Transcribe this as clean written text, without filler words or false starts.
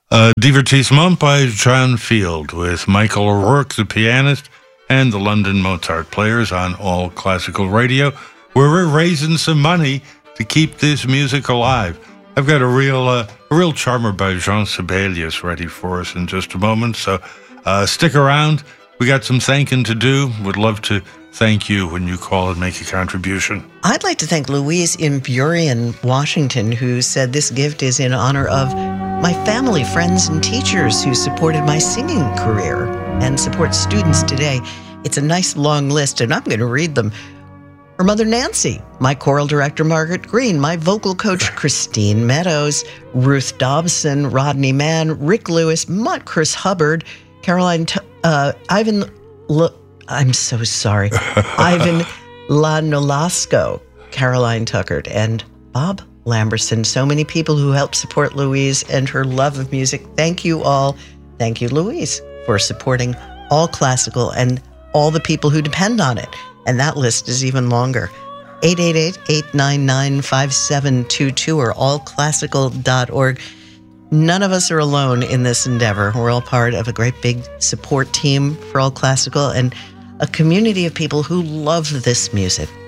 Divertissement by John Field with Michael O'Rourke, the pianist, and the London Mozart Players on All Classical Radio, where we're raising some money to keep this music alive. I've got a real charmer by Jean Sibelius ready for us in just a moment, so stick around. We got some thanking to do. Would love to thank you when you call and make a contribution. I'd like to thank Louise in Burien, Washington, who said this gift is in honor of my family, friends, and teachers who supported my singing career and support students today. It's a nice long list, and I'm going to read them. Her mother, Nancy, my choral director, Margaret Green, my vocal coach, Christine Meadows, Ruth Dobson, Rodney Mann, Rick Lewis, Mutt Chris Hubbard, Caroline, Ivan Lanolasco, Caroline Tuckert, and Bob Lamberson. So many people who helped support Louise and her love of music. Thank you all. Thank you, Louise, for supporting All Classical and all the people who depend on it. And that list is even longer. 888-899-5722 or allclassical.org. None of us are alone in this endeavor. We're all part of a great big support team for All Classical and a community of people who love this music.